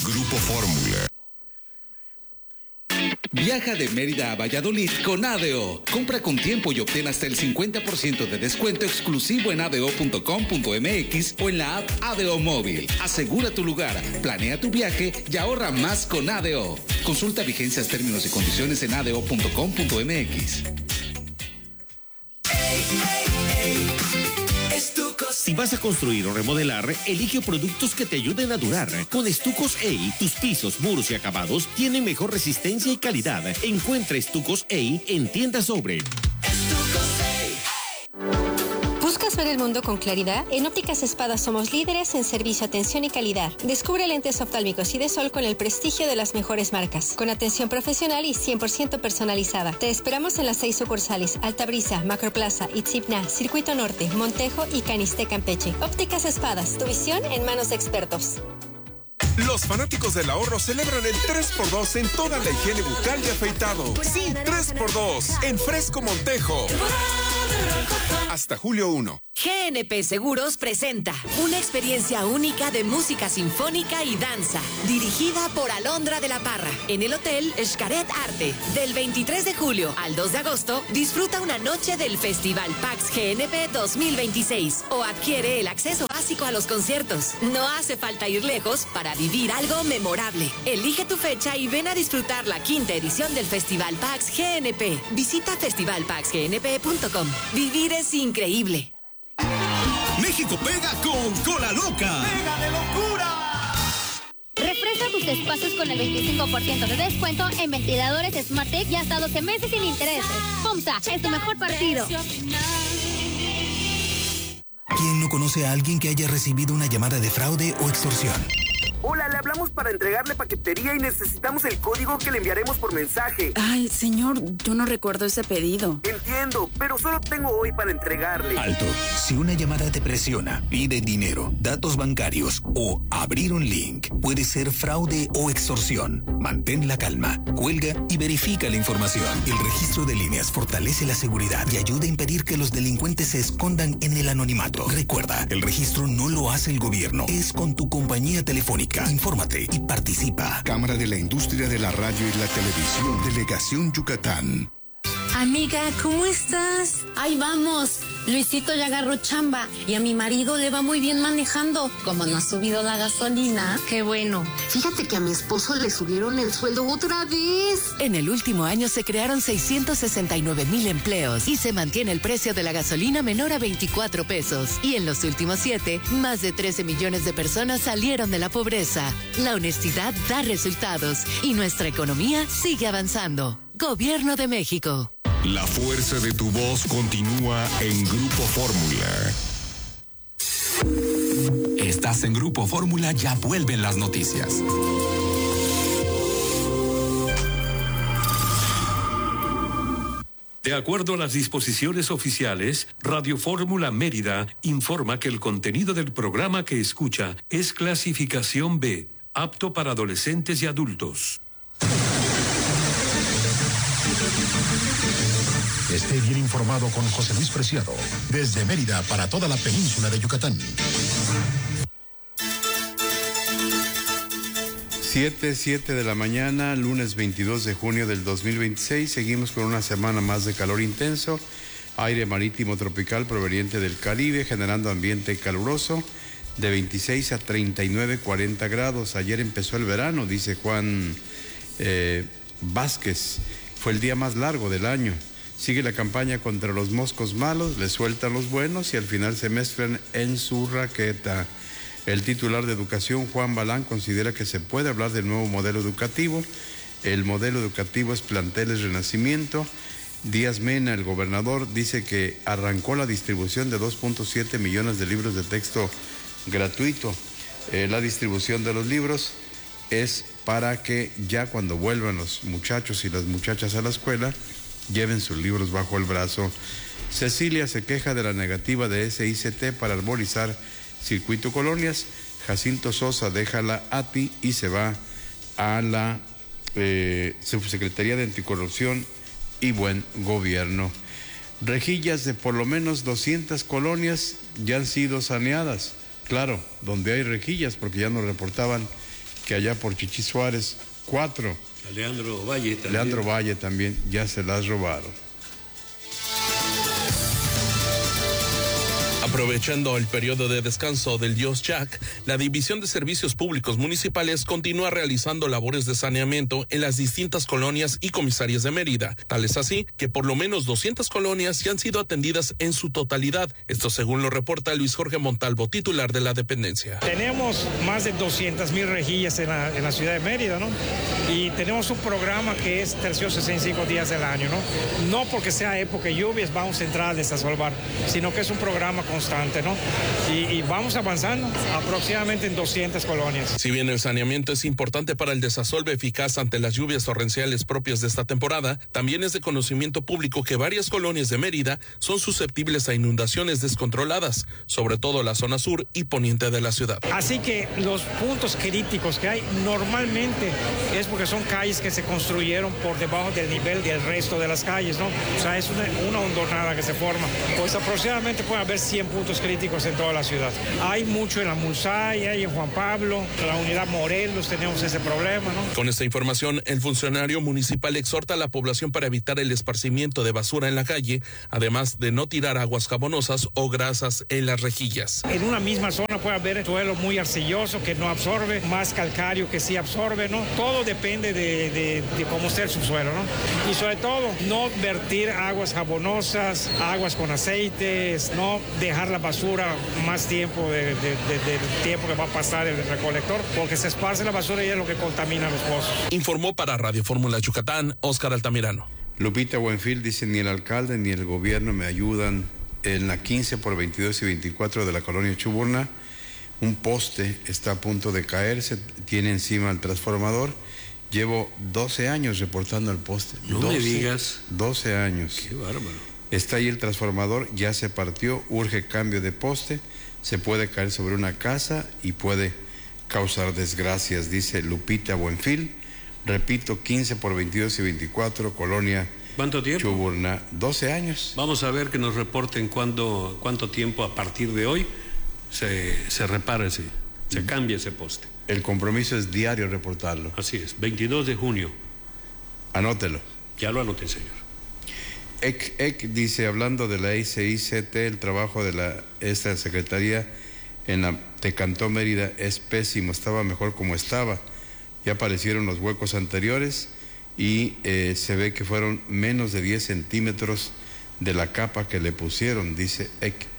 Grupo Fórmula. Viaja de Mérida a Valladolid con ADO. Compra con tiempo y obtén hasta el 50% de descuento exclusivo en ado.com.mx o en la app ADO Móvil. Asegura tu lugar, planea tu viaje y ahorra más con ADO. Consulta vigencias, términos y condiciones en ado.com.mx. Si vas a construir o remodelar, elige productos que te ayuden a durar. Con Estucos EI, tus pisos, muros y acabados tienen mejor resistencia y calidad. Encuentra Estucos EI en Tienda Sobre. ¿Buscas ver el mundo con claridad? En Ópticas Espada somos líderes en servicio, atención y calidad. Descubre lentes oftálmicos y de sol con el prestigio de las mejores marcas, con atención profesional y 100% personalizada. Te esperamos en las 6 sucursales: Altabrisa, Macroplaza, Itzipna, Circuito Norte, Montejo y Caniste, Campeche. Ópticas Espadas, tu visión en manos de expertos. Los fanáticos del ahorro celebran el 3x2 en toda la higiene bucal y afeitado. Sí, 3x2 en Fresco Montejo. Hasta julio 1. GNP Seguros presenta una experiencia única de música sinfónica y danza, dirigida por Alondra de la Parra, en el Hotel Xcaret Arte. Del 23 de julio al 2 de agosto, disfruta una noche del Festival Pax GNP 2026 o adquiere el acceso básico a los conciertos. No hace falta ir lejos para vivir algo memorable. Elige tu fecha y ven a disfrutar la 5ª edición del Festival Pax GNP. Visita festivalpaxgnp.com. Vivir es increíble. México pega con Cola Loca. ¡Pega de locura! Refresca tus espacios con el 25% de descuento en ventiladores SmartTech y hasta 12 meses sin intereses. FOMSA es tu mejor partido. ¿Quién no conoce a alguien que haya recibido una llamada de fraude o extorsión? Hola, le hablamos para entregarle paquetería y necesitamos el código que le enviaremos por mensaje. Ay, señor, yo no recuerdo ese pedido. Entiendo, pero solo tengo hoy para entregarle. Alto. Si una llamada te presiona, pide dinero, datos bancarios o abrir un link, puede ser fraude o extorsión. Mantén la calma, cuelga y verifica la información. El registro de líneas fortalece la seguridad y ayuda a impedir que los delincuentes se escondan en el anonimato. Recuerda, el registro no lo hace el gobierno, es con tu compañía telefónica. Infórmate y participa. Cámara de la Industria de la Radio y la Televisión, Delegación Yucatán. Amiga, ¿cómo estás? Ahí vamos. Luisito ya agarró chamba y a mi marido le va muy bien manejando. Como no ha subido la gasolina. Qué bueno. Fíjate que a mi esposo le subieron el sueldo otra vez. En el último año se crearon 669,000 empleos y se mantiene el precio de la gasolina menor a 24 pesos. Y en los últimos 7, más de 13 millones de personas salieron de la pobreza. La honestidad da resultados y nuestra economía sigue avanzando. Gobierno de México. La fuerza de tu voz continúa en Grupo Fórmula. Estás en Grupo Fórmula, ya vuelven las noticias. De acuerdo a las disposiciones oficiales, Radio Fórmula Mérida informa que el contenido del programa que escucha es clasificación B, apto para adolescentes y adultos. Esté bien informado con José Luis Preciado, desde Mérida para toda la península de Yucatán. 7 de la mañana, lunes 22 de junio del 2026. Seguimos con una semana más de calor intenso. Aire marítimo tropical proveniente del Caribe, generando ambiente caluroso de 26 a 39, 40 grados. Ayer empezó el verano, dice Juan Vázquez. Fue el día más largo del año. Sigue la campaña contra los moscos malos, le sueltan los buenos y al final se mezclan en su raqueta. El titular de Educación, Juan Balán, considera que se puede hablar del nuevo modelo educativo. El modelo educativo es Planteles Renacimiento. Díaz Mena, el gobernador, dice que arrancó la distribución de 2.7 millones de libros de texto gratuito. La distribución de los libros es para que ya cuando vuelvan los muchachos y las muchachas a la escuela, lleven sus libros bajo el brazo. Cecilia se queja de la negativa de SICT para arborizar Circuito Colonias. Jacinto Sosa deja la ATI y se va a la Subsecretaría de Anticorrupción y Buen Gobierno. Rejillas de por lo menos 200 colonias ya han sido saneadas. Claro, donde hay rejillas, porque ya nos reportaban que allá por Chichí Suárez, 4. Leandro Valle también. Leandro Valle también, ya se las robaron. Aprovechando el periodo de descanso del dios Jack, la División de Servicios Públicos Municipales continúa realizando labores de saneamiento en las distintas colonias y comisarías de Mérida. Tal es así que por lo menos 200 colonias ya han sido atendidas en su totalidad. Esto según lo reporta Luis Jorge Montalvo, titular de la dependencia. Tenemos más de 200,000 rejillas en la ciudad de Mérida, ¿no? Y tenemos un programa que es tercio 65 días del año, ¿no? No porque sea época de lluvias vamos a entrar a desasolvar, sino que es un programa constante, ¿no? Y vamos avanzando aproximadamente en 200 colonias. Si bien el saneamiento es importante para el desasolve eficaz ante las lluvias torrenciales propias de esta temporada, también es de conocimiento público que varias colonias de Mérida son susceptibles a inundaciones descontroladas, sobre todo la zona sur y poniente de la ciudad. Así que los puntos críticos que hay normalmente es porque son calles que se construyeron por debajo del nivel del resto de las calles, ¿no? O sea, es una hondonada que se forma. Pues aproximadamente puede haber 100 puntos críticos en toda la ciudad. Hay mucho en la Mulsaya y en Juan Pablo, en la unidad Morelos tenemos ese problema, ¿no? Con esta información, el funcionario municipal exhorta a la población para evitar el esparcimiento de basura en la calle, además de no tirar aguas jabonosas o grasas en las rejillas. En una misma zona puede haber suelo muy arcilloso que no absorbe, más calcáreo que sí absorbe, ¿no? Todo depende de cómo esté el subsuelo, ¿no? Y sobre todo, no vertir aguas jabonosas, aguas con aceites, no dejar la basura más tiempo del tiempo que va a pasar el recolector, porque se esparce la basura y es lo que contamina los pozos. Informó para Radio Fórmula Yucatán, Óscar Altamirano. Lupita Buenfil dice, ni el alcalde ni el gobierno me ayudan. En la 15 por 22 y 24 de la colonia Chuburná, un poste está a punto de caerse, tiene encima el transformador. Llevo 12 años reportando el poste. No me digas. 12 años. Qué bárbaro. Está ahí el transformador, ya se partió, urge cambio de poste, se puede caer sobre una casa y puede causar desgracias, dice Lupita Buenfil. Repito, 15 por 22 y 24, colonia ¿Cuánto tiempo? Chuburná, 12 años. Vamos a ver que nos reporten cuánto tiempo a partir de hoy se repara se cambia ese poste. El compromiso es diario reportarlo. Así es, 22 de junio. Anótelo. Ya lo anoté, señor. Dice, hablando de la ICICT, el trabajo de esta secretaría en la Tecantó Mérida es pésimo, estaba mejor como estaba. Ya aparecieron los huecos anteriores y se ve que fueron menos de 10 centímetros de la capa que le pusieron, dice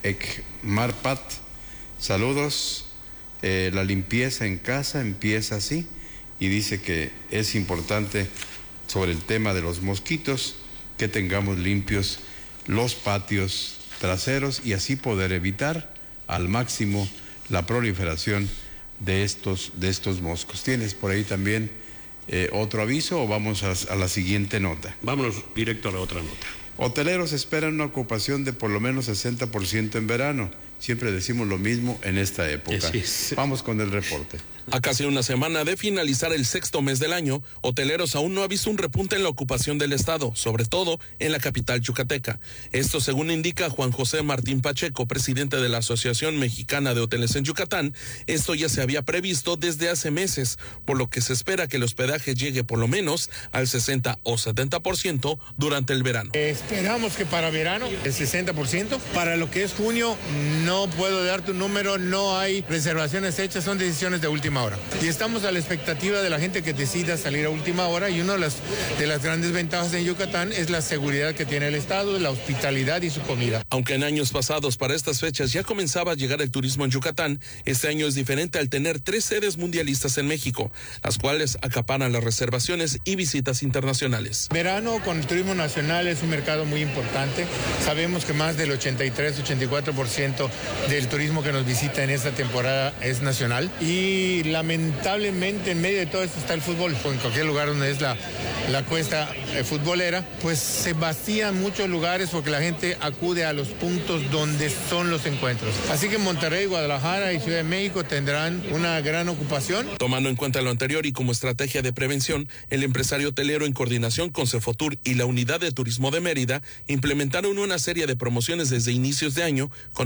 Marpat. Saludos, la limpieza en casa empieza así y dice que es importante sobre el tema de los mosquitos que tengamos limpios los patios traseros y así poder evitar al máximo la proliferación de estos moscos. ¿Tienes por ahí también otro aviso o vamos a la siguiente nota? Vámonos directo a la otra nota. Hoteleros esperan una ocupación de por lo menos 60% en verano. Siempre decimos lo mismo en esta época. Vamos con el reporte. A casi una semana de finalizar el sexto mes del año, Hoteleros aún no ha visto un repunte en la ocupación del estado, sobre todo en la capital yucateca. Esto según indica Juan José Martín Pacheco, presidente de la Asociación Mexicana de Hoteles en Yucatán. Esto ya se había previsto desde hace meses, por lo que se espera que el hospedaje llegue por lo menos al 60 o 70% durante el verano. Esperamos que para verano el 60%, para lo que es junio no puedo darte un número, no hay reservaciones hechas, son decisiones de última hora. Y estamos a la expectativa de la gente que decida salir a última hora y una de las grandes ventajas en Yucatán es la seguridad que tiene el Estado, la hospitalidad y su comida. Aunque en años pasados para estas fechas ya comenzaba a llegar el turismo en Yucatán, este año es diferente al tener 3 sedes mundialistas en México, las cuales acaparan las reservaciones y visitas internacionales. Verano con el turismo nacional es un mercado muy importante. Sabemos que más del 83-84% del turismo que nos visita en esta temporada es nacional y lamentablemente en medio de todo esto está el fútbol, en cualquier lugar donde es la cuesta futbolera, pues se vacían muchos lugares porque la gente acude a los puntos donde son los encuentros. Así que Monterrey, Guadalajara y Ciudad de México tendrán una gran ocupación. Tomando en cuenta lo anterior y como estrategia de prevención, el empresario hotelero en coordinación con Cefotur y la Unidad de Turismo de Mérida implementaron una serie de promociones desde inicios de año con el objetivo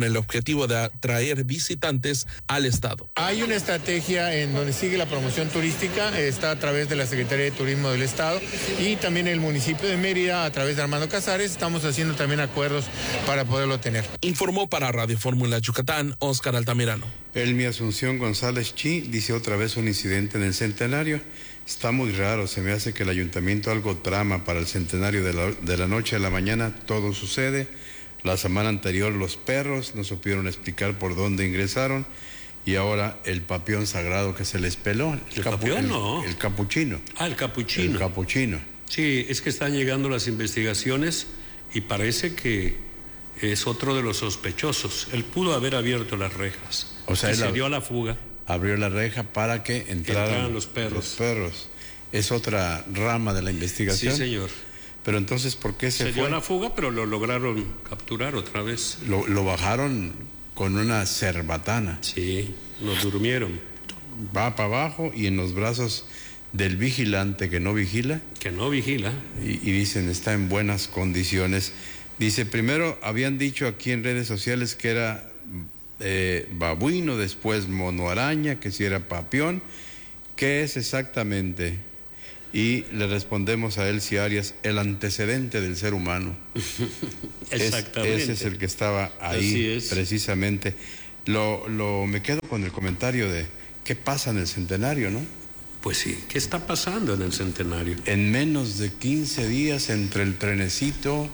objetivo de atraer visitantes al estado. Hay una estrategia en donde sigue la promoción turística, está a través de la Secretaría de Turismo del Estado y también el municipio de Mérida a través de Armando Casares. Estamos haciendo también acuerdos para poderlo tener. Informó para Radio Fórmula Yucatán, Óscar Altamirano. Elmi Asunción González Chi dice otra vez un incidente en el centenario. Está muy raro, se me hace que el ayuntamiento algo trama para el centenario de la noche a la mañana, todo sucede. La semana anterior los perros no supieron explicar por dónde ingresaron y ahora el papión sagrado que se les peló. ¿El papión no? El capuchino. Ah, el capuchino. El capuchino. Sí, es que están llegando las investigaciones y parece que es otro de los sospechosos. Él pudo haber abierto las rejas. O sea, y se dio a la fuga. Abrió la reja para que entraran los perros. Los perros. Es otra rama de la investigación. Sí, señor. Pero entonces, ¿por qué se fue? Se dio a la fuga, pero lo lograron capturar otra vez. Lo bajaron con una cerbatana. Sí, lo durmieron. Va para abajo y en los brazos del vigilante que no vigila. Que no vigila. Y dicen, está en buenas condiciones. Dice, primero habían dicho aquí en redes sociales que era babuino, después mono araña, que si era papión. ¿Qué es exactamente? Y le respondemos a Elsie Arias, el antecedente del ser humano. Exactamente. Ese es el que estaba ahí, precisamente. Me quedo con el comentario de qué pasa en el centenario, ¿no? Pues sí, ¿qué está pasando en el centenario? En menos de 15 días, entre el trenecito,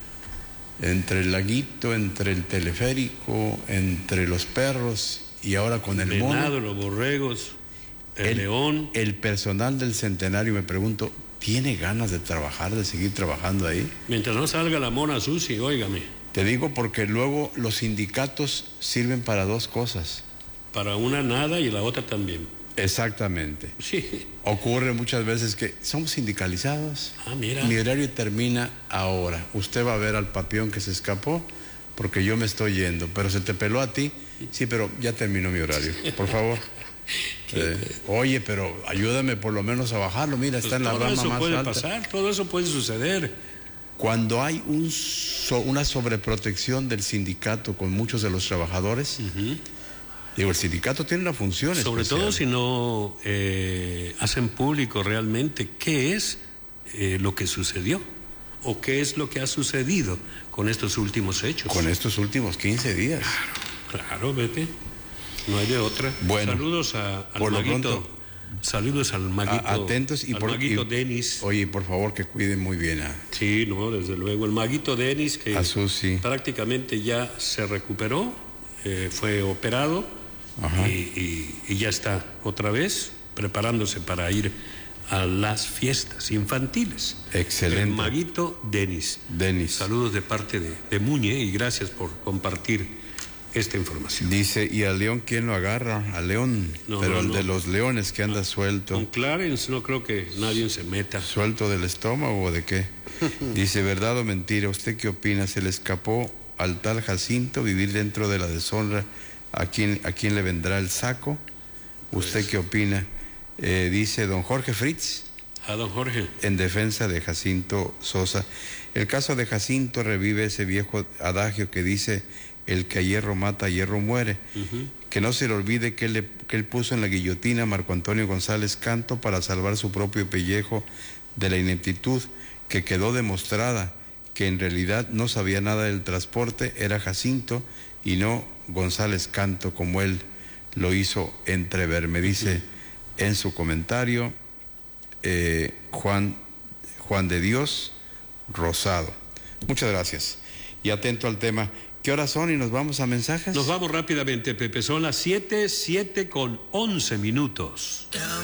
entre el laguito, entre el teleférico, entre los perros y ahora con el venado, mono. Los borregos, el león. El personal del centenario, me pregunto, ¿tiene ganas de trabajar, de seguir trabajando ahí? Mientras no salga la mona Susi, óigame. Te digo porque luego los sindicatos sirven para dos cosas. Para una nada y la otra también. Exactamente. Sí. Ocurre muchas veces que somos sindicalizados. Ah, mira. Mi horario termina ahora. Usted va a ver al papión que se escapó porque yo me estoy yendo. Pero se te peló a ti. Sí, pero ya terminó mi horario. Por favor. Oye, pero ayúdame por lo menos a bajarlo. Mira, está en la rama más alta. Todo eso puede pasar, todo eso puede suceder. Cuando hay una sobreprotección del sindicato con muchos de los trabajadores, digo, el sindicato tiene una función sobre especial. todo si no hacen público realmente qué es lo que sucedió o qué es lo que ha sucedido con estos últimos hechos. Con estos últimos 15 días. Claro, Pepe. No hay de otra. Bueno, saludos al Maguito. Saludos al Maguito. Atentos y al Maguito Denis. Oye, por favor, que cuiden muy bien a... Sí, no, desde luego. El Maguito Denis, que a Susi. Prácticamente ya se recuperó, fue operado y ya está otra vez preparándose para ir a las fiestas infantiles. Excelente. El Maguito Denis. Saludos de parte de Muñe y gracias por compartir esta información. Dice, ¿y al león quién lo agarra? Al león, pero el de los leones que anda suelto. Con Clarence no creo que nadie se meta. ¿Suelto del estómago o de qué? Dice, ¿verdad o mentira? ¿Usted qué opina? ¿Se le escapó al tal Jacinto vivir dentro de la deshonra? ¿A quién le vendrá el saco? ¿Usted qué opina? Dice don Jorge Fritz. A don Jorge. En defensa de Jacinto Sosa. El caso de Jacinto revive ese viejo adagio que dice, el que a hierro mata, a hierro muere. Que no se le olvide que él puso en la guillotina a Marco Antonio González Canto para salvar su propio pellejo de la ineptitud que quedó demostrada, que en realidad no sabía nada del transporte, era Jacinto y no González Canto, como él lo hizo entrever. Me dice en su comentario Juan de Dios Rosado. Muchas gracias. Y atento al tema. ¿Qué horas son y nos vamos a mensajes? Nos vamos rápidamente, Pepe. Son las 7:11 minutos.